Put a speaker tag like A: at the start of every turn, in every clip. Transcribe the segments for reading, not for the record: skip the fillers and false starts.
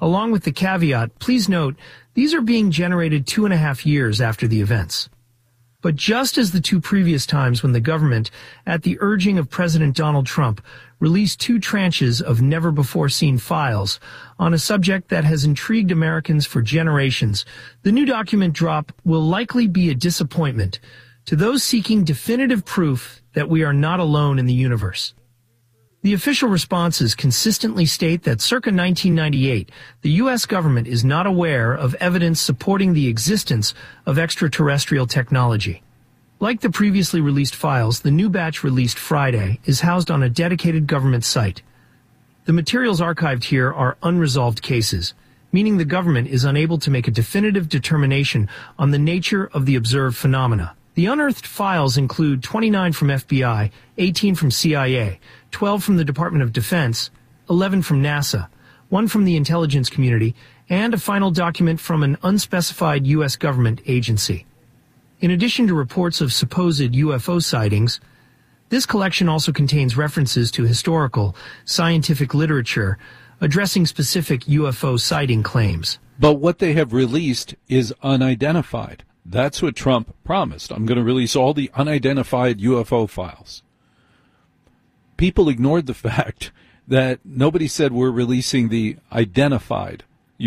A: Along with the caveat, please note, these are being generated 2.5 years after the events. But just as the two previous times when the government, at the urging of President Donald Trump, released 2 tranches of never-before-seen files on a subject that has intrigued Americans for generations, the new document drop will likely be a disappointment to those seeking definitive proof that we are not alone in the universe. The official responses consistently state that circa 1998, the U.S. government is not aware of evidence supporting the existence of extraterrestrial technology. Like the previously released files, the new batch released Friday is housed on a dedicated government site. The materials archived here are unresolved cases, meaning the government is unable to make a definitive determination on the nature of the observed phenomena. The unearthed files include 29 from FBI, 18 from CIA, 12 from the Department of Defense, 11 from NASA, 1 from the intelligence community, and a final document from an unspecified U.S. government agency. In addition to reports of supposed UFO sightings, this collection also contains references to historical, scientific literature addressing specific UFO sighting claims.
B: But what they have released is unidentified. That's what Trump promised. I'm going to release all the unidentified UFO files. People ignored the fact that nobody said we're releasing the identified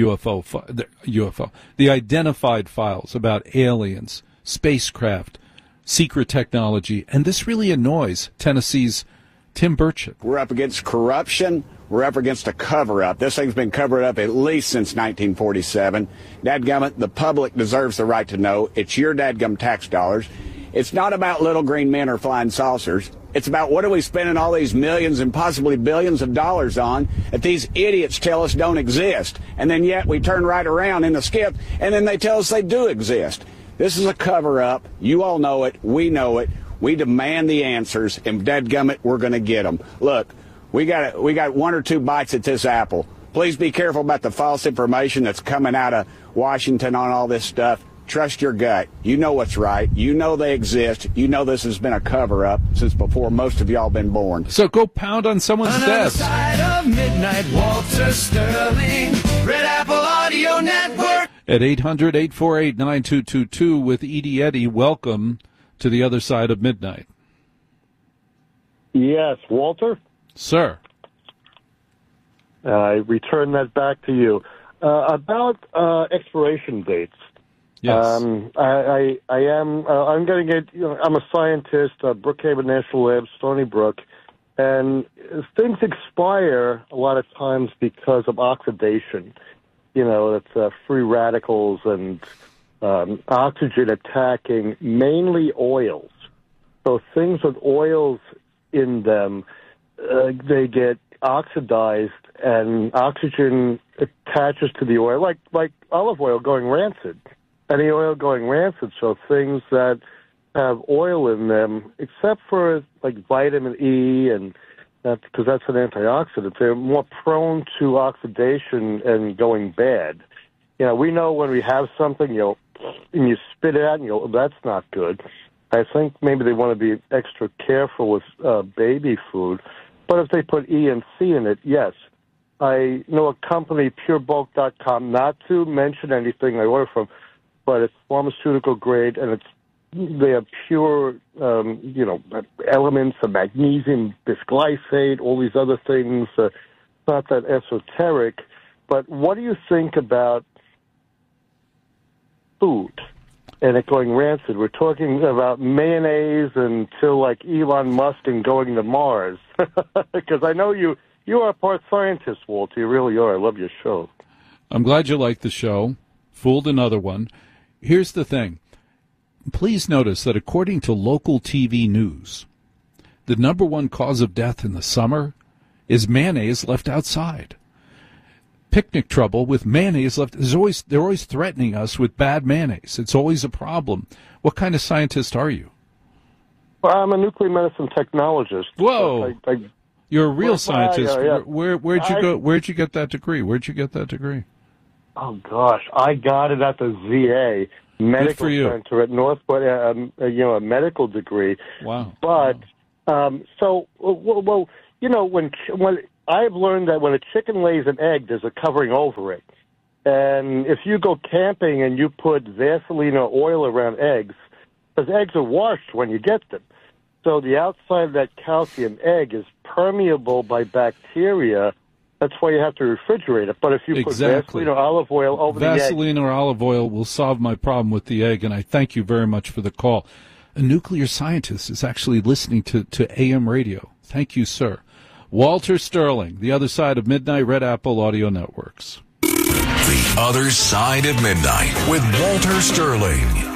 B: the identified files about aliens, spacecraft, secret technology, and this really annoys Tennessee's Tim Burchett.
C: We're up against corruption. We're up against a cover-up. This thing's been covered up at least since 1947. Dadgummit, the public deserves the right to know. It's your dadgum tax dollars. It's not about little green men or flying saucers. It's about what are we spending all these millions and possibly billions of dollars on that these idiots tell us don't exist. And then yet we turn right around in the skip and then they tell us they do exist. This is a cover-up. You all know it. We know it. We demand the answers, and dadgummit, we're going to get them. Look, we got 1 or 2 bites at this apple. Please be careful about the false information that's coming out of Washington on all this stuff. Trust your gut. You know what's right. You know they exist. You know this has been a cover-up since before most of y'all been born.
B: So go pound on someone's desk.
D: Side of midnight, Walter Sterling, Red Apple Audio Network.
B: At 800-848-9222 with Edie Eddy, welcome to the other side of midnight.
E: Yes, Walter?
B: Sir.
E: I return that back to you. About expiration dates.
B: Yes.
E: I'm going to get, I'm a scientist at Brookhaven National Lab, Stony Brook, and things expire a lot of times because of oxidation. It's free radicals and oxygen attacking mainly oils. So things with oils in them, they get oxidized and oxygen attaches to the oil, like olive oil going rancid. Any oil going rancid, so things that have oil in them, except for like vitamin E, and because that's an antioxidant, they're more prone to oxidation and going bad. We know when we have something, and you spit it out, and that's not good. I think maybe they want to be extra careful with baby food. But if they put E and C in it, yes. I know a company, purebulk.com, not to mention anything I order from, but it's pharmaceutical grade, and they have pure, elements of magnesium, bisglycinate, all these other things. Not that esoteric, but what do you think about food and it going rancid? We're talking about mayonnaise until like Elon Musk and going to Mars. Because I know you are a part scientist, Walter. You really are. I love your show.
B: I'm glad you like the show. Fooled another one. Here's the thing. Please notice that according to local TV news, the number one cause of death in the summer is mayonnaise left outside. Picnic trouble with mayonnaise left. They're always threatening us with bad mayonnaise. It's always a problem. What kind of scientist are you?
E: Well, I'm a nuclear medicine technologist.
B: Whoa. You're a real scientist.
E: Yeah.
B: Where'd you go? Where'd you get that degree?
E: Oh, gosh. I got it at the VA Medical Center at Northwood, a medical degree.
B: Wow.
E: But, when I've learned that when a chicken lays an egg, there's a covering over it. And if you go camping and you put Vaseline or oil around eggs, because eggs are washed when you get them. So the outside of that calcium egg is permeable by bacteria. That's why you have to refrigerate it. But if you put Vaseline or olive oil over the egg...
B: Vaseline or olive oil will solve my problem with the egg, and I thank you very much for the call. A nuclear scientist is actually listening to AM radio. Thank you, sir. Walter Sterling, The Other Side of Midnight, Red Apple Audio Networks.
F: The Other Side of Midnight with Walter Sterling.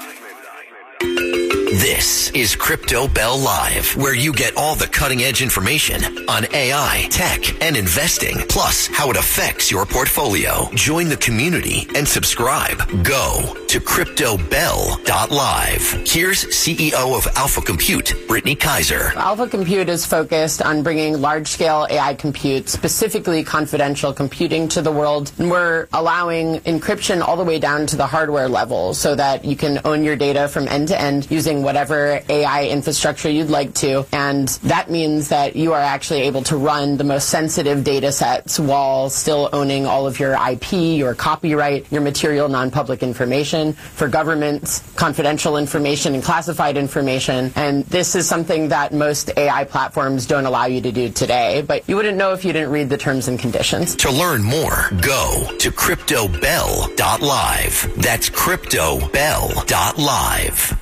F: This is Crypto Bell Live, where you get all the cutting-edge information on AI, tech, and investing, plus how it affects your portfolio. Join the community and subscribe. Go to CryptoBell.live. Here's CEO of Alpha Compute, Brittany Kaiser.
G: Alpha Compute is focused on bringing large-scale AI compute, specifically confidential computing, to the world. And we're allowing encryption all the way down to the hardware level so that you can own your data from end to end using whatever AI infrastructure you'd like to. And that means that you are actually able to run the most sensitive data sets while still owning all of your IP, your copyright, your material non-public information. For governments, confidential information and classified information. And this is something that most AI platforms don't allow you to do today. But you wouldn't know if you didn't read the terms and conditions.
F: To learn more, go to CryptoBell.live. That's CryptoBell.live.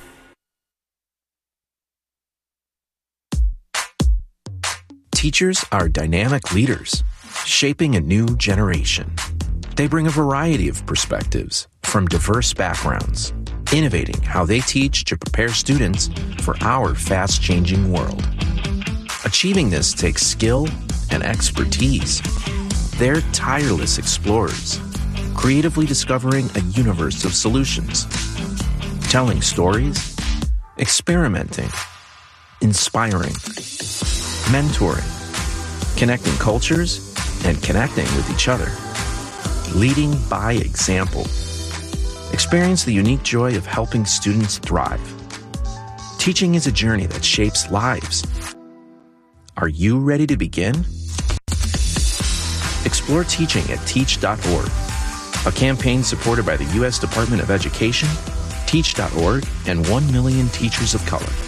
H: Teachers are dynamic leaders, shaping a new generation. They bring a variety of perspectives from diverse backgrounds, innovating how they teach to prepare students for our fast-changing world. Achieving this takes skill and expertise. They're tireless explorers, creatively discovering a universe of solutions, telling stories, experimenting, inspiring, mentoring, connecting cultures, and connecting with each other. Leading by example. Experience the unique joy of helping students thrive. Teaching is a journey that shapes lives. Are you ready to begin? Explore teaching at teach.org, a campaign supported by the U.S. Department of Education, Teach.org, and 1 million teachers of color.